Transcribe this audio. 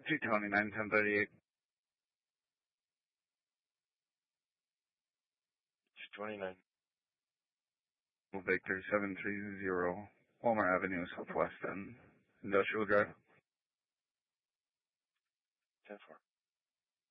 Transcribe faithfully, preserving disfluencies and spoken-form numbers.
two twenty-nine, ten thirty-eight. two twenty-nine. Victor seven three zero, Walmart Avenue, Southwest, and Industrial Drive. ten four.